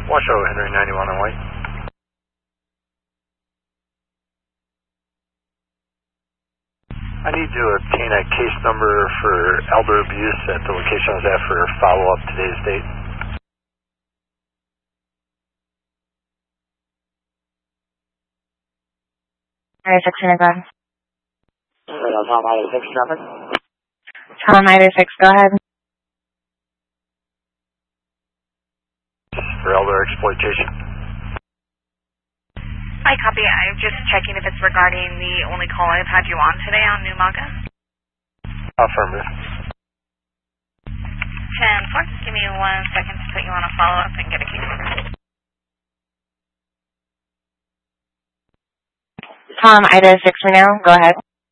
Washoe, Henry 91 on white. I need to obtain a case number for elder abuse at the location I was at for follow-up today's date. Tom 6, Tom 6, traffic. Tom 6, go ahead. For elder exploitation. Hi, copy. I'm just checking if it's regarding the only call I've had you on today on New Maga. Affirmative. 10-4. Give me 1 second to put you on a follow-up and get a case number. Tom 6 for now, go ahead.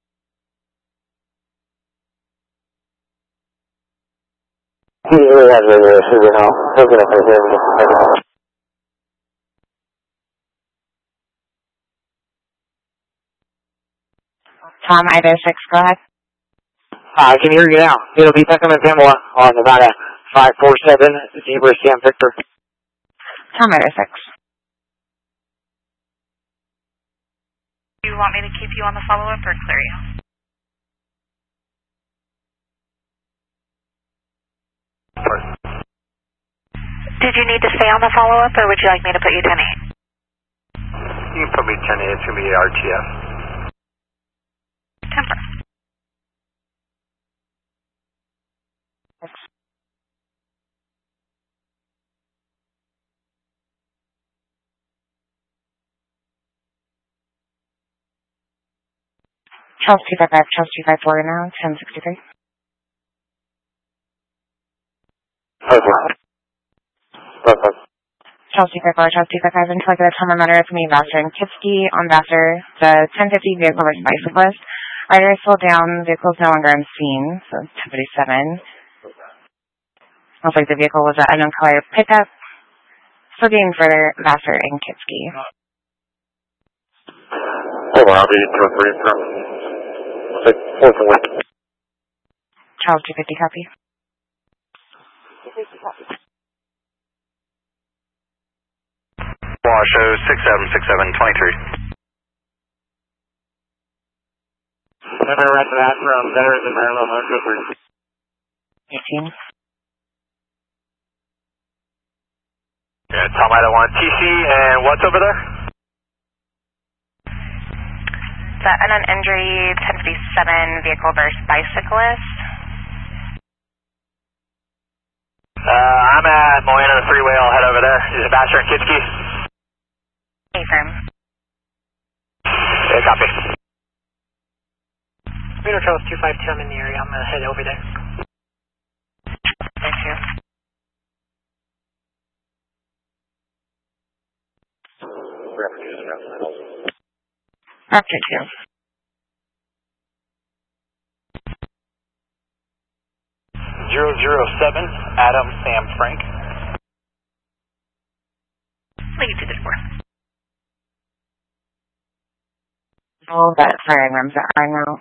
He really has a signal. Tom 6, go ahead. I can hear you now. It'll be Peckham and Pamela on Nevada 547 Zebra Sam Victor. Tom 6. Do you want me to keep you on the follow-up or clear you? Did you need to stay on the follow-up or would you like me to put you 10-8? You can put me 10-8, it's going to be RTF. 10-4. Charles 255, Charles 254 now, 1063. Charles 254, Charles 255, and collect the Tom matter from the Vassar and Kipsky on Vassar. The 1050 vehicle was bicyclist. Rider is still down, vehicle is no longer on scene, so 1057. Looks like the vehicle was an unknown color pickup. Still getting further Vassar and Kipsky. I'll be 203 from 4th and West. Charles 250, copy. Washoe 676723. Never read that from Veterans and Parallel 18. 123. Yeah, Tom 1 TC, and what's over there? The unknown injury, 1057, vehicle versus bicyclist. I'm at Moana, the freeway. I'll head over there. Is it Vassar and Kipsky? Affirm. Yeah, copy. Reno Charles 252, I'm in the area. I'm going to head over there. Thank you. Raptor 2. Zero 07, Adam Sam Frank. Lead to the 4. All that firing rooms that are now.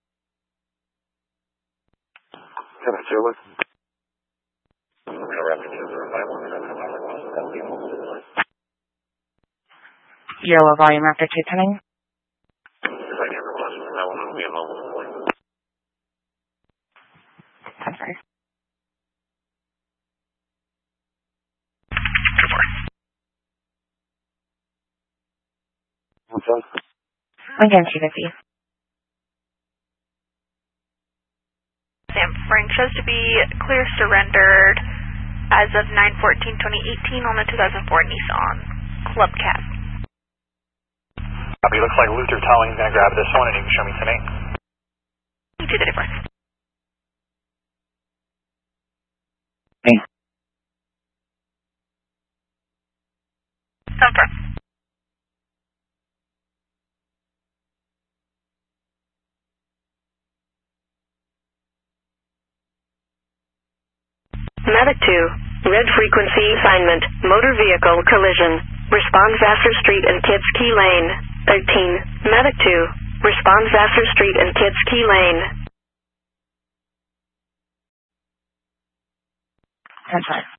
Yellow volume after 210. I'm sorry. 2-4. Again, 250. Sam Frank shows to be clear surrendered as of 9/14/2018 on the 2004 Nissan Club Cab. Copy. Looks like Luther Talling's going to grab this one, and you can show me tonight. You do the difference. Confirm. Mavic 2, red frequency assignment, motor vehicle collision. Respond Vassar Street and Kipsky Lane. 13, Mavic 2, respond Vassar Street and Kipsky Lane. 10-5.